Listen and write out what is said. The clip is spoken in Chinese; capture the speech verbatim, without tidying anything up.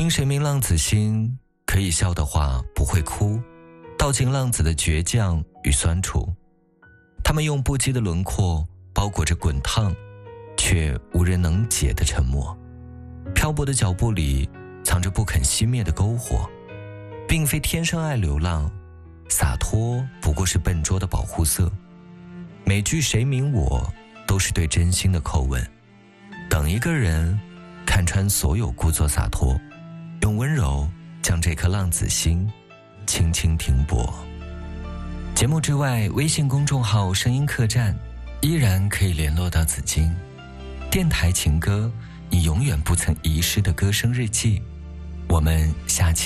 听谁明浪子心，可以笑的话不会哭，道尽浪子的倔强与酸楚。他们用不羁的轮廓包裹着滚烫却无人能解的沉默，漂泊的脚步里藏着不肯熄灭的篝火。并非天生爱流浪，洒脱不过是笨拙的保护色。每句谁明我都是对真心的叩问。等一个人看穿所有故作洒脱，用温柔将这颗浪子心轻轻停泊。节目之外，微信公众号声音客栈依然可以联络到紫金。电台情歌，你永远不曾遗失的歌声日记。我们下期